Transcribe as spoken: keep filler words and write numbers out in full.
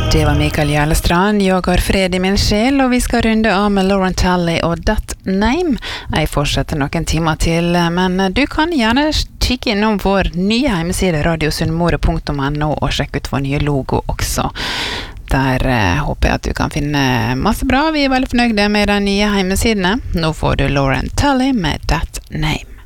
Det var Mikael Gjerlestrand, Jeg har fred i min sjel, og vi skal runde av med Lauren Talley og That Name. Jeg fortsetter noen timer til, men du kan gjerne kikke innom vår nye hjemmeside radiosunnmøre punktum no og sjekke ut vår nye logo også. Der eh, håper jeg at du kan finne masse bra. Vi er veldig fornøyde med de nye hjemmesidene. Nå får du Lauren Talley med That Name.